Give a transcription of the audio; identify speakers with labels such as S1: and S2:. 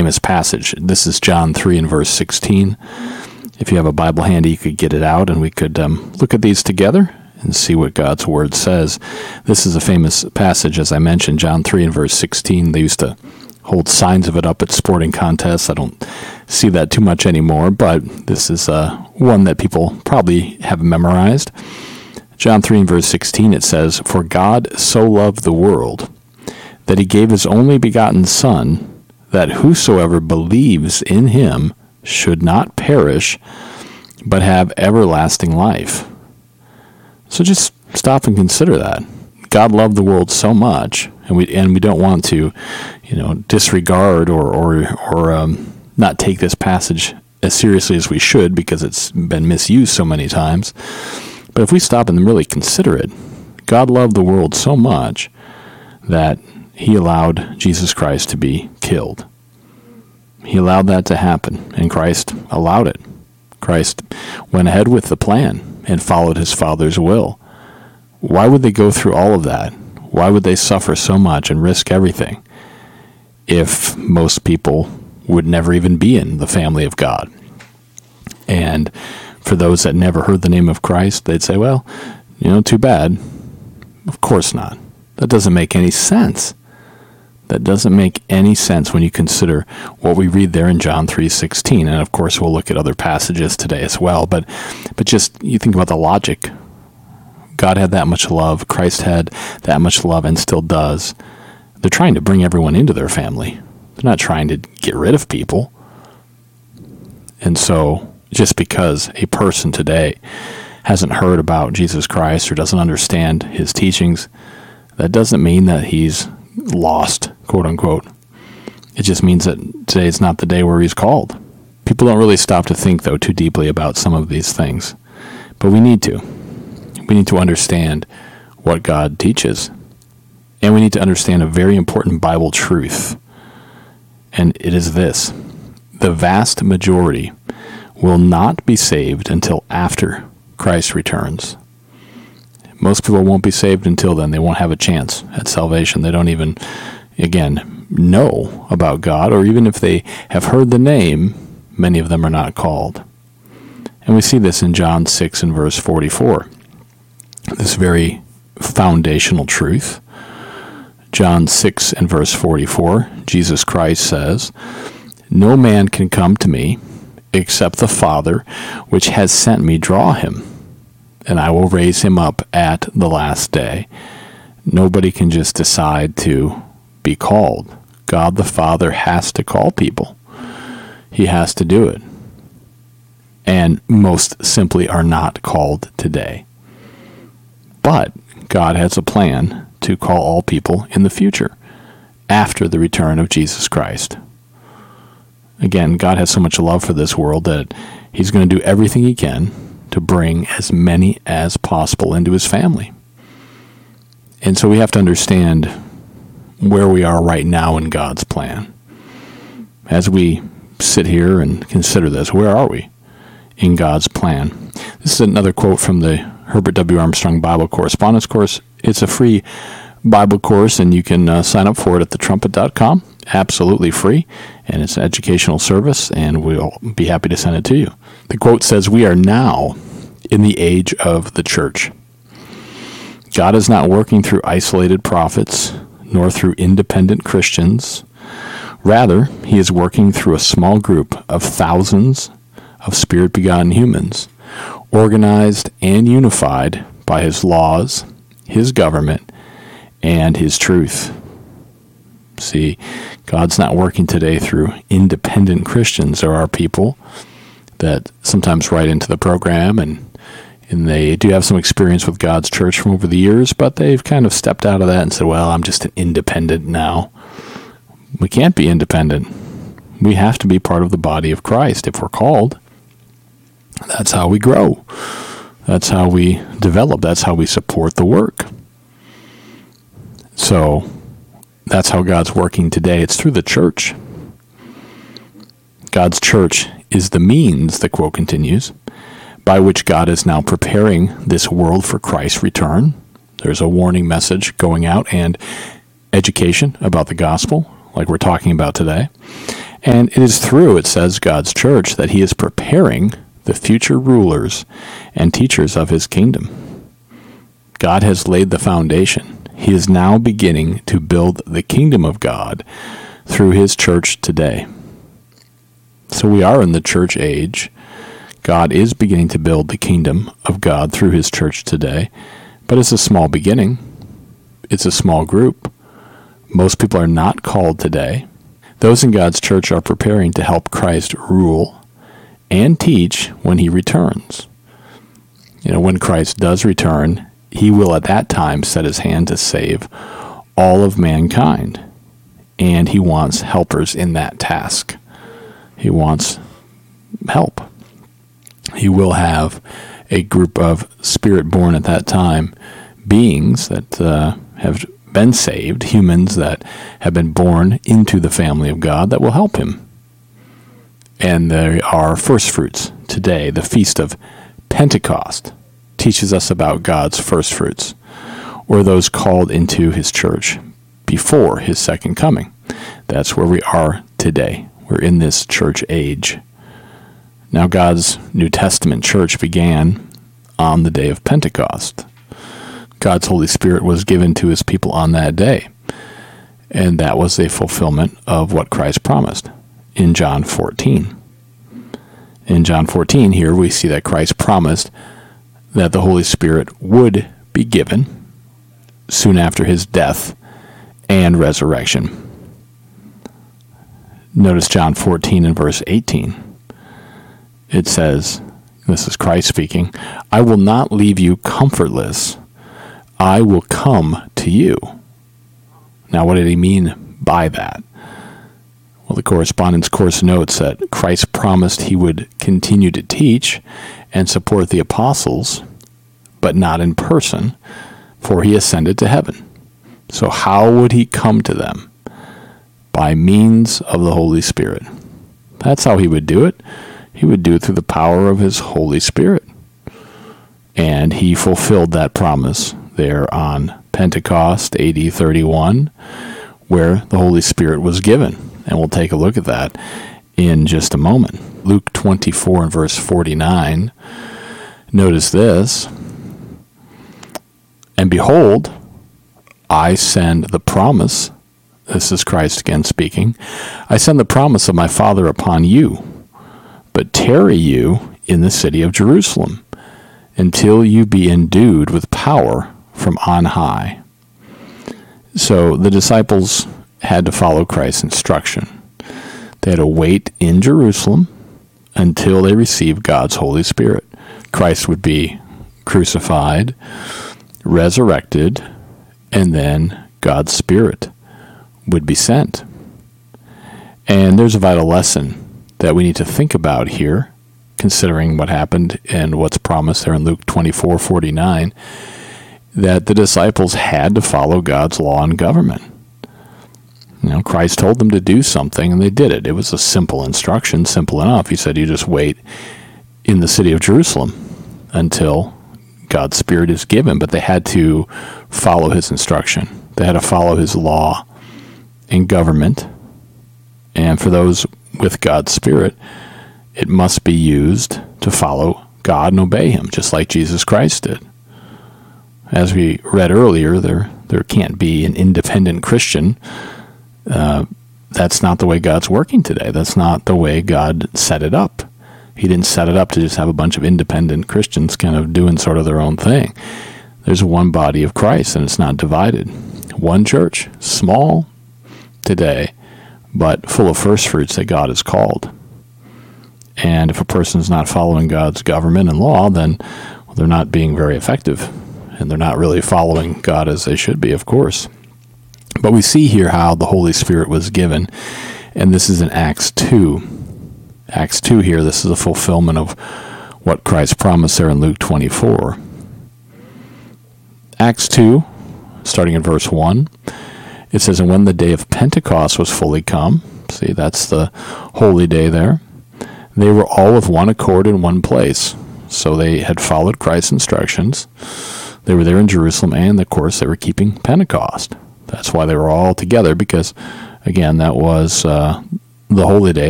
S1: famous passage. This is John 3 and verse 16. If you have a Bible handy, you could get it out, and we could look at these together and see what God's Word says. This is a famous passage, as I mentioned, John 3 and verse 16. They used to hold signs of it up at sporting contests. I don't see that too much anymore, but this is one that people probably have memorized. John 3 and verse 16, it says, "For God so loved the world, that he gave his only begotten Son, that whosoever believes in him should not perish, but have everlasting life." So just stop and consider that. God loved the world so much, and we don't want to, disregard or not take this passage as seriously as we should, because it's been misused so many times. But if we stop and really consider it, God loved the world so much that he allowed Jesus Christ to be killed. He allowed that to happen, and Christ allowed it. Christ went ahead with the plan and followed his Father's will. Why would they go through all of that? Why would they suffer so much and risk everything if most people would never even be in the family of God? And for those that never heard the name of Christ, they'd say, well, too bad. Of course not. That doesn't make any sense. That doesn't make any sense when you consider what we read there in John 3:16. And of course, we'll look at other passages today as well. But just, you think about the logic. God had that much love. Christ had that much love and still does. They're trying to bring everyone into their family. They're not trying to get rid of people. And so, just because a person today hasn't heard about Jesus Christ or doesn't understand his teachings, that doesn't mean that he's lost, quote unquote. It just means that today is not the day where he's called. People don't really stop to think, though, too deeply about some of these things. But we need to. We need to understand what God teaches. And we need to understand a very important Bible truth. And it is this: the vast majority will not be saved until after Christ returns. Most people won't be saved until then. They won't have a chance at salvation. They don't even, again, know about God, or even if they have heard the name, many of them are not called. And we see this in John 6 and verse 44. This very foundational truth. John 6 and verse 44, Jesus Christ says, "No man can come to me except the Father which has sent me draw him, and I will raise him up at the last day." Nobody can just decide to be called. God the Father has to call people. He has to do it. And most simply are not called today. But God has a plan to call all people in the future, after the return of Jesus Christ. Again, God has so much love for this world that he's going to do everything he can to bring as many as possible into his family. And so we have to understand where we are right now in God's plan. As we sit here and consider this, where are we in God's plan? This is another quote from the Herbert W. Armstrong Bible Correspondence Course. It's a free Bible course, and you can sign up for it at thetrumpet.com. Absolutely free, and it's an educational service, and we'll be happy to send it to you. The quote says, "We are now in the age of the church. God is not working through isolated prophets, nor through independent Christians. Rather, he is working through a small group of thousands of Spirit-begotten humans, organized and unified by his laws, his government, and his truth." See, God's not working today through independent Christians. There are people that sometimes write into the program, and they do have some experience with God's church from over the years, but they've kind of stepped out of that and said, well, I'm just an independent now. We can't be independent. We have to be part of the body of Christ if we're called. That's how we grow. That's how we develop. That's how we support the work. So that's how God's working today. It's through the church. God's church is the means, the quote continues, by which God is now preparing this world for Christ's return. There's a warning message going out and education about the gospel, like we're talking about today. And it is through, it says, God's church that he is preparing the future rulers and teachers of his kingdom. God has laid the foundation. He is now beginning to build the kingdom of God through his church today. So we are in the church age. God is beginning to build the kingdom of God through his church today, but it's a small beginning. It's a small group. Most people are not called today. Those in God's church are preparing to help Christ rule and teach when he returns. When Christ does return, he will at that time set his hand to save all of mankind, and he wants helpers in that task. He wants help. He will have a group of spirit-born at that time beings that have been saved, humans that have been born into the family of God that will help him. And there are first fruits today. The Feast of Pentecost teaches us about God's first fruits, or those called into his church before his second coming. That's where we are today. We're in this church age. Now, God's New Testament church began on the day of Pentecost. God's Holy Spirit was given to his people on that day, and that was a fulfillment of what Christ promised in John 14. In John 14, here we see that Christ promised that the Holy Spirit would be given soon after his death and resurrection. Notice John 14 and verse 18. It says, this is Christ speaking, "I will not leave you comfortless. I will come to you." Now, what did he mean by that? Well, the correspondence course notes that Christ promised he would continue to teach and support the apostles, but not in person, for he ascended to heaven. So how would he come to them? By means of the Holy Spirit. That's how he would do it. He would do it through the power of his Holy Spirit. And he fulfilled that promise there on Pentecost, AD 31, where the Holy Spirit was given. And we'll take a look at that in just a moment. Luke 24 and verse 49, notice this, "And behold, I send the promise," this is Christ again speaking, "I send the promise of my Father upon you, but tarry you in the city of Jerusalem, until you be endued with power from on high." So the disciples had to follow Christ's instruction. They had to wait in Jerusalem until they received God's Holy Spirit. Christ would be crucified, resurrected, and then God's Spirit would be sent. And there's a vital lesson that we need to think about here, considering what happened and what's promised there in Luke 24:49, that the disciples had to follow God's law and government. Christ told them to do something, and they did it. It was a simple instruction, simple enough. He said, you just wait in the city of Jerusalem until God's Spirit is given. But they had to follow his instruction. They had to follow his law and government. And for those with God's Spirit, it must be used to follow God and obey him, just like Jesus Christ did. As we read earlier, there can't be an independent Christian. That's not the way God's working today. That's not the way God set it up. He didn't set it up to just have a bunch of independent Christians kind of doing sort of their own thing. There's one body of Christ, and it's not divided. One church, small today, but full of first fruits that God has called. And if a person is not following God's government and law, then they're not being very effective, and they're not really following God as they should be, of course. But we see here how the Holy Spirit was given, and this is in Acts 2. Acts 2 here, this is a fulfillment of what Christ promised there in Luke 24. Acts 2, starting in verse 1, it says, "And when the day of Pentecost was fully come," see, that's the holy day there, "they were all with one accord in one place." So they had followed Christ's instructions. They were there in Jerusalem, and of course they were keeping Pentecost. That's why they were all together, because, again, that was the the holy day,